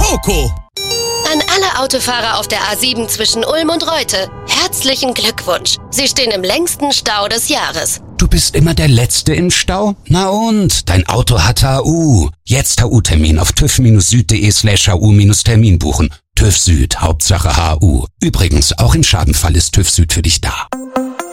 Coco. An alle Autofahrer auf der A7 zwischen Ulm und Reute, herzlichen Glückwunsch. Sie stehen im längsten Stau des Jahres. Du bist immer der Letzte im Stau? Na und? Dein Auto hat HU. Jetzt HU-Termin auf tüv-süd.de/HU-Termin buchen. TÜV Süd, Hauptsache HU. Übrigens, auch im Schadenfall ist TÜV Süd für dich da.